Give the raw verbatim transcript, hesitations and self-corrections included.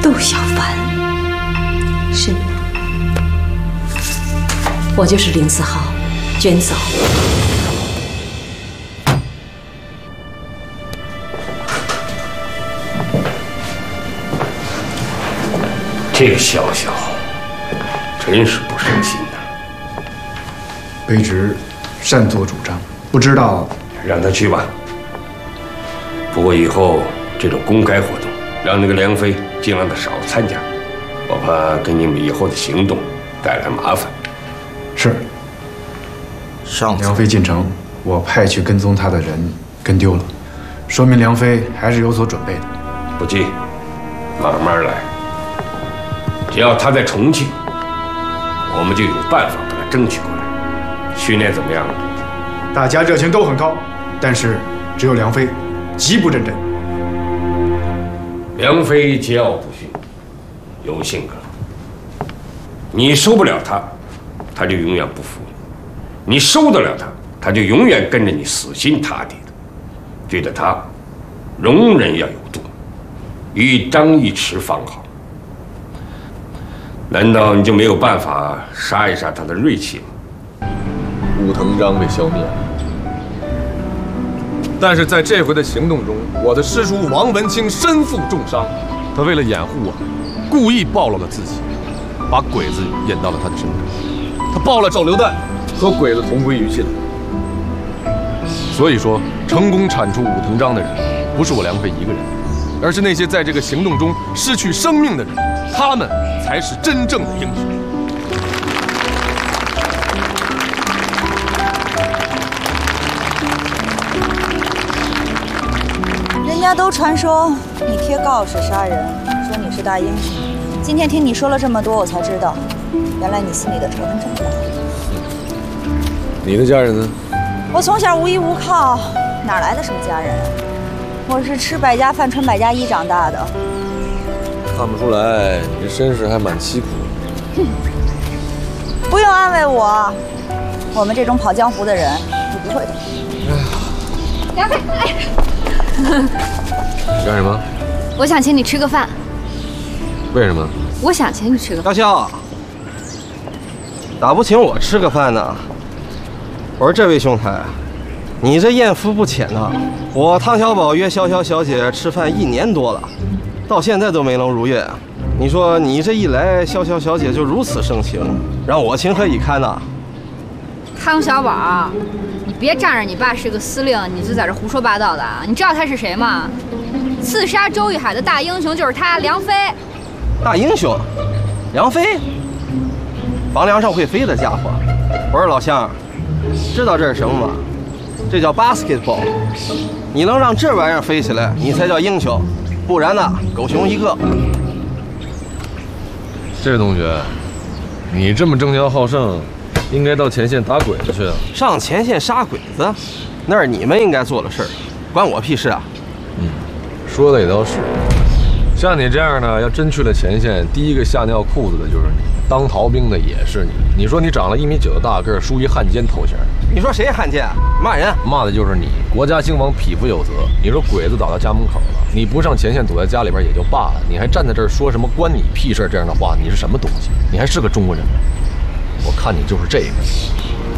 杜小凡，是我就是林思浩，娟嫂。 这个笑笑真是不省心呐。 卑职擅作主张，不知道。 让他去吧。不过以后这种公开活动，让那个梁飞尽量的少参加，我怕给你们以后的行动带来麻烦。 是。 上梁飞进城，我派去跟踪他的人跟丢了，说明梁飞还是有所准备的。 不急，慢慢来。只要他在重庆，我们就有办法把他争取过来。训练怎么样？ 大家热情都很高，但是只有梁飞极不认真。 梁飞桀骜不驯，有性格。你收不了他，他就永远不服你；你收得了他，他就永远跟着你死心塌地的。对待他，容忍要有度，一张一弛方好。难道你就没有办法杀一杀他的锐气吗？ 武藤章被消灭了，但是在这回的行动中，我的师叔王文清身负重伤，他为了掩护我，故意暴露了自己，把鬼子引到了他的身边。他爆了手榴弹，和鬼子同归于尽了。所以说，成功铲除武藤章的人，不是我梁飞一个人，而是那些在这个行动中失去生命的人，他们才是真正的英雄。 人家都传说你贴告示杀人，说你是大英雄。今天听你说了这么多，我才知道，原来你心里的仇恨这么大。 你的家人呢？ 我从小无依无靠，哪来的什么家人？我是吃百家饭、穿百家衣长大的。 看不出来，你这身世还蛮凄苦的。 哼，不用安慰我，我们这种跑江湖的人，你不会的。 梁飞，哎， 你干什么？ 我想请你吃个饭。 为什么？ 我想请你吃个饭。 大笑，咋不请我吃个饭呢？我说这位兄台，你这艳福不浅呐！我汤小宝约潇潇小姐吃饭一年多了，到现在都没能如愿。你说你这一来，潇潇小姐就如此盛情，让我情何以堪呐？ 汤小宝，你别仗着你爸是个司令，你就在这胡说八道的。你知道他是谁吗？刺杀周玉海的大英雄就是他，梁飞。 大英雄，梁飞，房梁上会飞的家伙。我说老乡，知道这是什么吗？这叫 basketball。你能让这玩意儿飞起来，你才叫英雄，不然呢，狗熊一个。 这位同学，你这么争强好胜，应该到前线打鬼子去啊！ 上前线杀鬼子，那是你们应该做的事儿，关我屁事啊！ 嗯，说的也倒是。像你这样的，要真去了前线，第一个吓尿裤子的就是你，当逃兵的也是你。你说你长了一米九的大个儿，梳一汉奸头衔， 你说谁汉奸？骂人？ 骂的就是你。国家兴亡，匹夫有责。你说鬼子倒到家门口了，你不上前线，躲在家里边也就罢了，你还站在这儿说什么关你屁事这样的话，你是什么东西？你还是个中国人吗？我看你就是这个。